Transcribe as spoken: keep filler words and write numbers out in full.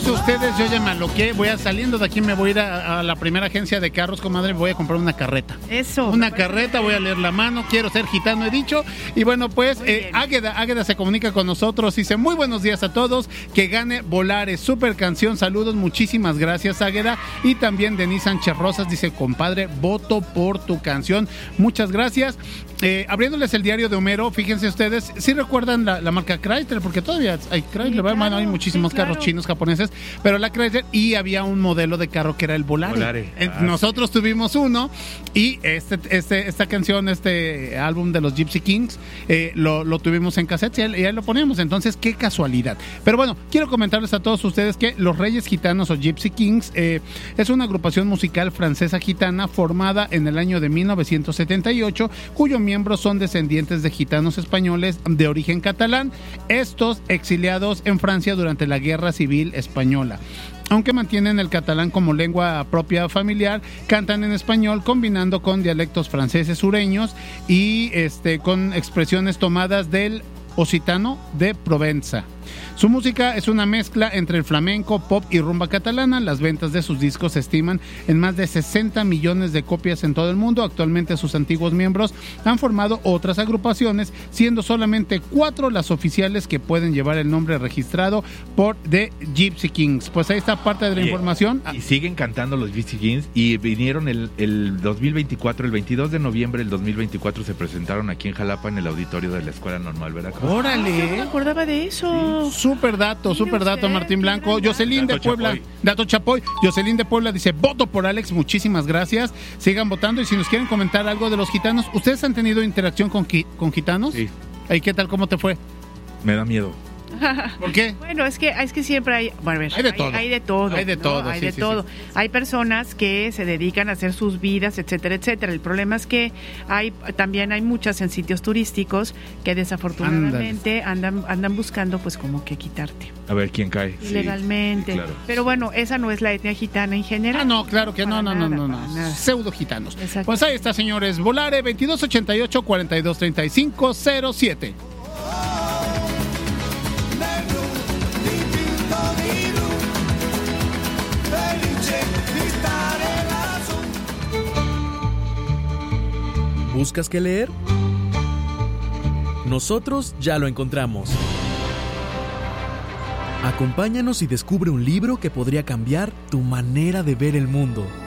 no sé ustedes, yo ya me aloqué. Voy a saliendo de aquí, me voy a ir a, a la primera agencia de carros, comadre. Voy a comprar una carreta. Eso. Una carreta, voy a leer la mano. Quiero ser gitano, he dicho. Y bueno, pues, eh, Águeda, Águeda se comunica con nosotros. Dice, muy buenos días a todos. Que gane Volares. Super canción. Saludos, muchísimas gracias, Águeda. Y también Denise Sánchez Rosas dice, compadre, voto por tu canción. Muchas gracias. Eh, abriéndoles el diario de Homero, fíjense ustedes, ¿sí recuerdan la, la marca Chrysler? Porque todavía hay Chrysler, sí, claro, hay muchísimos sí, claro. carros chinos, japoneses, pero la Chrysler, y había un modelo de carro que era el Volare. Volare. Eh, ah, nosotros sí. tuvimos uno, y este, este, esta canción, este álbum de los Gypsy Kings, eh, lo, lo tuvimos en cassette y ahí, y ahí lo poníamos. Entonces, qué casualidad. Pero bueno, quiero comentarles a todos ustedes que los Reyes Gitanos o Gypsy Kings eh, es una agrupación musical francesa gitana formada en el año de mil novecientos setenta y ocho, cuyo miembros son descendientes de gitanos españoles de origen catalán, estos exiliados en Francia durante la Guerra Civil Española. Aunque mantienen el catalán como lengua propia familiar, cantan en español combinando con dialectos franceses sureños y este, con expresiones tomadas del occitano de Provenza. Su música es una mezcla entre el flamenco, pop y rumba catalana. Las ventas de sus discos se estiman en más de sesenta millones de copias en todo el mundo. Actualmente sus antiguos miembros han formado otras agrupaciones, siendo solamente cuatro las oficiales que pueden llevar el nombre registrado por The Gypsy Kings. Pues ahí está parte de la y, información. Y siguen cantando los Gypsy Kings y vinieron el, el dos mil veinticuatro, el veintidós de noviembre del dos mil veinticuatro se presentaron aquí en Jalapa en el auditorio de la Escuela Normal Veracruz. ¡Órale! No me acordaba de eso. Sí. Super dato, super dato, Martín Blanco. Jocelyn de Puebla, Chapoy. Dato Chapoy. Jocelyn de Puebla dice, voto por Alex, muchísimas gracias. Sigan votando y si nos quieren comentar algo de los gitanos, ¿ustedes han tenido interacción con, con gitanos? Sí. ¿Y qué tal, cómo te fue? Me da miedo. ¿Por qué? Bueno, es que es que siempre hay, bueno, a ver, hay de todo, hay, hay de todo, hay de ¿no? todo, hay sí, de sí, todo. Sí. Hay personas que se dedican a hacer sus vidas, etcétera, etcétera. El problema es que hay también hay muchas en sitios turísticos que desafortunadamente Ándale. andan andan buscando, pues, como que quitarte. A ver quién cae. Ilegalmente. Sí, sí, claro. Pero bueno, esa no es la etnia gitana en general. Ah, no, claro que no, no, nada, no, no, no, no. Pseudo gitanos. Exacto. Pues ahí está, señores. Volare veintidós ochenta y ocho, cuarenta y dos treinta y cinco, cero siete. ¿Buscas qué leer? Nosotros ya lo encontramos. Acompáñanos y descubre un libro que podría cambiar tu manera de ver el mundo.